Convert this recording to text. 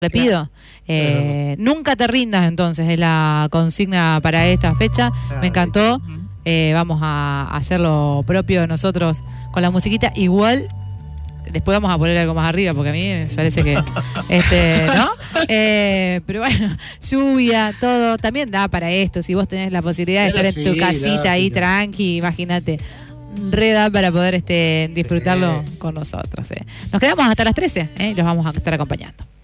Le pido, nunca te rindas, entonces es la consigna para esta fecha. Me encantó. Vamos a hacer lo propio nosotros con la musiquita. Igual, después vamos a poner algo más arriba, porque a mí me parece que ¿no? Pero bueno, lluvia, todo, también da para esto. Si vos tenés la posibilidad de estar en tu casita ahí tranqui, imagínate. Reda para poder disfrutarlo con nosotros. Nos quedamos hasta las 13 y los vamos a estar acompañando.